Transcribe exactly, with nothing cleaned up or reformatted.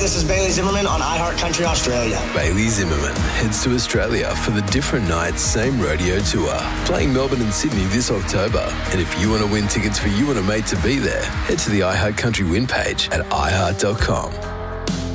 this is Bailey Zimmerman on iHeart Country Australia. Bailey Zimmerman heads to Australia for the Different Nights Same Radio Tour, playing Melbourne and Sydney this October. And if you want to win tickets for you and a mate to be there, head to the iHeart Country Win page at i heart dot com.